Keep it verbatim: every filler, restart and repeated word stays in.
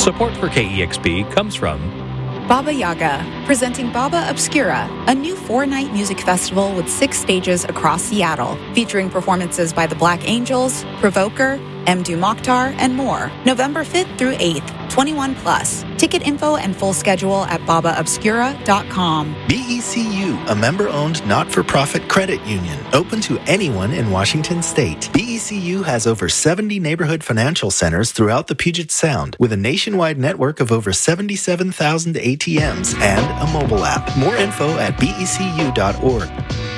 Support for K E X P comes from Baba Yaga, presenting Baba Obscura, a new four-night music festival with six stages across Seattle, featuring performances by the Black Angels, Provoker, Mdu Mokhtar, and more. November fifth through eighth, twenty-one plus. Ticket info and full schedule at baba obscura dot com. B E C U, a member-owned not-for-profit credit union, open to anyone in Washington State. B E C U has over seventy neighborhood financial centers throughout the Puget Sound, with a nationwide network of over seventy-seven thousand A T Ms and a mobile app. More info at B E C U dot org.